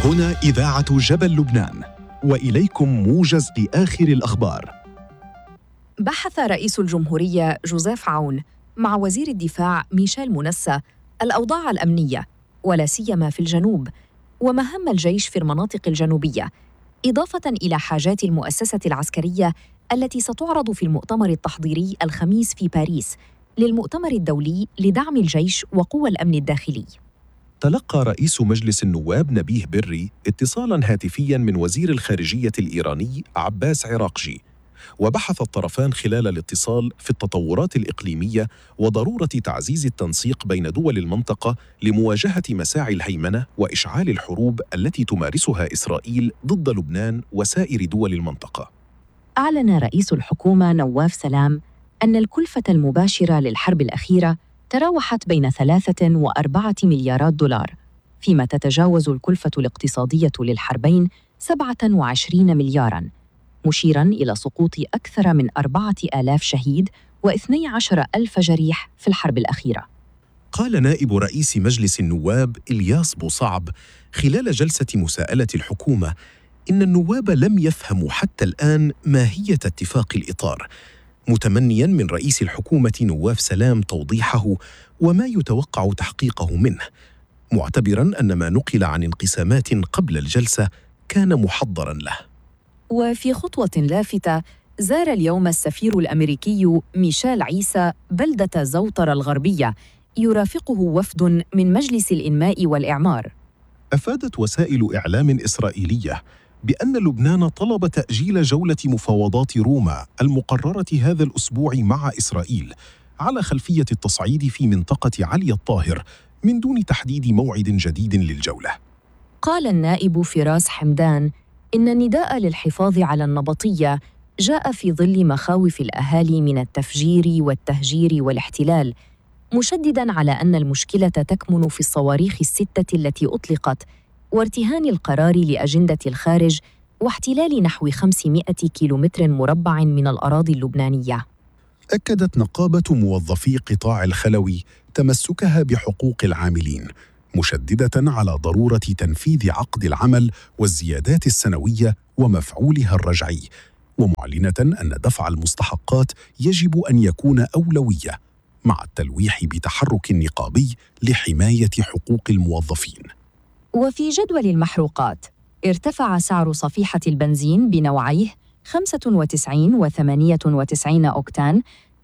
هنا إذاعة جبل لبنان، وإليكم موجز لآخر الأخبار. بحث رئيس الجمهورية جوزيف عون مع وزير الدفاع ميشيل مونسا الأوضاع الأمنية، ولا سيما في الجنوب، ومهام الجيش في المناطق الجنوبية، إضافة إلى حاجات المؤسسة العسكرية التي ستعرض في المؤتمر التحضيري الخميس في باريس للمؤتمر الدولي لدعم الجيش وقوى الأمن الداخلي. تلقى رئيس مجلس النواب نبيه بري اتصالاً هاتفياً من وزير الخارجية الإيراني عباس عراقجي، وبحث الطرفان خلال الاتصال في التطورات الإقليمية وضرورة تعزيز التنسيق بين دول المنطقة لمواجهة مساعي الهيمنة وإشعال الحروب التي تمارسها إسرائيل ضد لبنان وسائر دول المنطقة. أعلن رئيس الحكومة نواف سلام أن الكلفة المباشرة للحرب الأخيرة تراوحت بين 3 و4 مليارات دولار، فيما تتجاوز الكلفة الاقتصادية للحربين 27 ملياراً، مشيراً إلى سقوط أكثر من 4,000 شهيد و12,000 جريح في الحرب الأخيرة. قال نائب رئيس مجلس النواب إلياس بوصعب خلال جلسة مساءلة الحكومة إن النواب لم يفهموا حتى الآن ماهية اتفاق الإطار، متمنياً من رئيس الحكومة نواف سلام توضيحه وما يتوقع تحقيقه منه، معتبراً أن ما نقل عن انقسامات قبل الجلسة كان محضراً له. وفي خطوة لافتة، زار اليوم السفير الأمريكي ميشيل عيسى بلدة زوطرة الغربية يرافقه وفد من مجلس الإنماء والإعمار. أفادت وسائل إعلام إسرائيلية بأن لبنان طلب تأجيل جولة مفاوضات روما المقررة هذا الأسبوع مع إسرائيل على خلفية التصعيد في منطقة علي الطاهر من دون تحديد موعد جديد للجولة. قال النائب فراس حمدان إن النداء للحفاظ على النبطية جاء في ظل مخاوف الأهالي من التفجير والتهجير والاحتلال، مشدداً على أن المشكلة تكمن في الصواريخ ال6 التي أطلقت وارتهان القرار لأجندة الخارج واحتلال نحو 500 كيلومتر مربع من الأراضي اللبنانية. أكدت نقابة موظفي قطاع الخلوي تمسكها بحقوق العاملين، مشددة على ضرورة تنفيذ عقد العمل والزيادات السنوية ومفعولها الرجعي، ومعلنة أن دفع المستحقات يجب أن يكون أولوية، مع التلويح بتحرك نقابي لحماية حقوق الموظفين. وفي جدول المحروقات، ارتفع سعر صفيحة البنزين بنوعيه 95 و98 أوكتان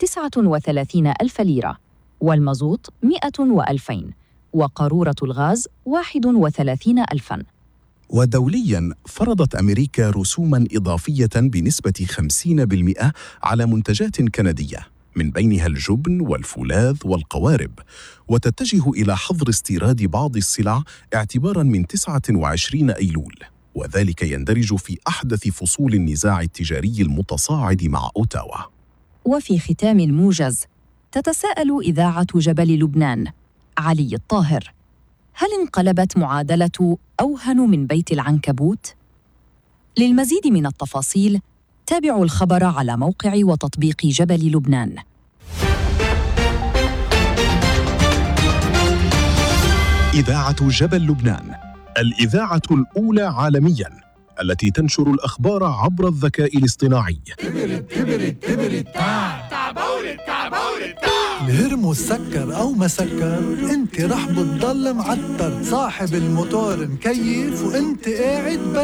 39,000 ليرة، والمازوت 100 و2000، وقارورة الغاز 31,000. ودولياً، فرضت أمريكا رسوماً إضافية بنسبة 50% على منتجات كندية، من بينها الجبن والفولاذ والقوارب، وتتجه إلى حظر استيراد بعض السلع اعتباراً من 29 أيلول، وذلك يندرج في أحدث فصول النزاع التجاري المتصاعد مع أوتاوا. وفي ختام الموجز، تتساءل إذاعة جبل لبنان علي الطاهر: هل انقلبت معادلة أوهن من بيت العنكبوت؟ للمزيد من التفاصيل تابعوا الخبر على موقع وتطبيق جبل لبنان. إذاعة جبل لبنان، الإذاعة الأولى عالمياً التي تنشر الأخبار عبر الذكاء الاصطناعي. الهرمو سكر أو ما سكر، انت رح بتضل معتر، صاحب الموتور مكيف وانت قاعد